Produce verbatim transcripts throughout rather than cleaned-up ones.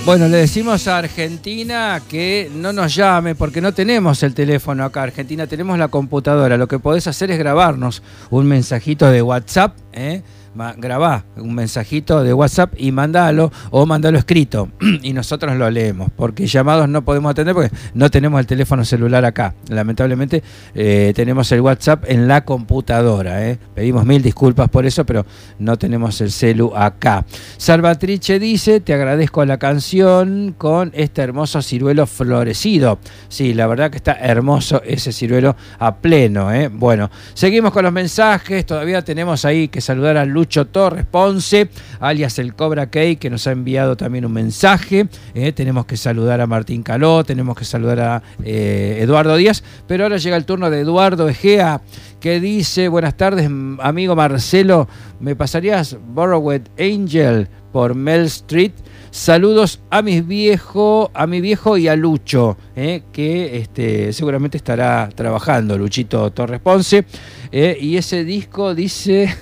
Bueno, le decimos a Argentina que no nos llame porque no tenemos el teléfono acá. Argentina, tenemos la computadora. Lo que podés hacer es grabarnos un mensajito de WhatsApp, ¿eh? Grabá un mensajito de WhatsApp y mandalo, o mandalo escrito y nosotros lo leemos, porque llamados no podemos atender porque no tenemos el teléfono celular acá. Lamentablemente eh, tenemos el WhatsApp en la computadora, ¿eh? Pedimos mil disculpas por eso, pero no tenemos el celu acá. Salvatrice dice: te agradezco la canción con este hermoso ciruelo florecido. Sí, la verdad que está hermoso ese ciruelo a pleno, ¿eh? Bueno, seguimos con los mensajes. Todavía tenemos ahí que saludar a Lucho Torres Ponce, alias el Cobra Key, que nos ha enviado también un mensaje. Eh, tenemos que saludar a Martín Caló, tenemos que saludar a eh, Eduardo Díaz, pero ahora llega el turno de Eduardo Egea, que dice: buenas tardes, amigo Marcelo, ¿me pasarías Borrowed Angel por Mel Street? Saludos a mis viejo, a mi viejo y a Lucho, eh, que este, seguramente estará trabajando, Luchito Torres Ponce. Eh, y ese disco dice...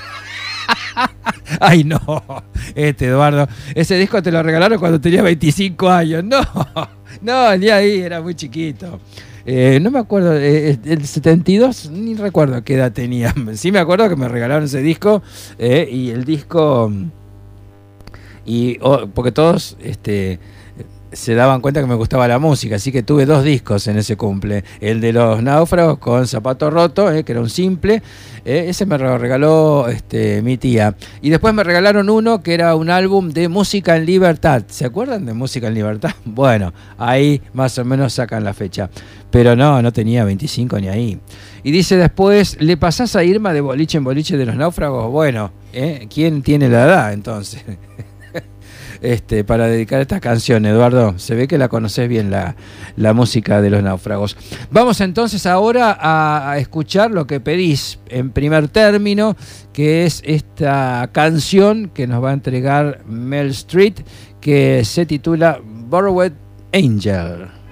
Ay, no, este Eduardo, ese disco te lo regalaron cuando tenía veinticinco años. No, no, ni ahí, era muy chiquito. Eh, no me acuerdo, eh, el setenta y dos, ni recuerdo qué edad tenía. Sí me acuerdo que me regalaron ese disco, eh, y el disco, y oh, porque todos este, se daban cuenta que me gustaba la música, así que tuve dos discos en ese cumple. El de Los Náufragos con Zapato Roto, eh, que era un simple, eh, ese me lo regaló este, mi tía. Y después me regalaron uno que era un álbum de Música en Libertad. ¿Se acuerdan de Música en Libertad? Bueno, ahí más o menos sacan la fecha. Pero no, no tenía veinticinco ni ahí. Y dice después: ¿le pasás a Irma de Boliche en Boliche de Los Náufragos? Bueno, eh, ¿quién tiene la edad entonces? Este, para dedicar esta canción, Eduardo, se ve que la conocés bien, la, la música de Los Náufragos. Vamos entonces ahora a, a escuchar lo que pedís en primer término, que es esta canción que nos va a entregar Mel Street, que se titula Borrowed Angel.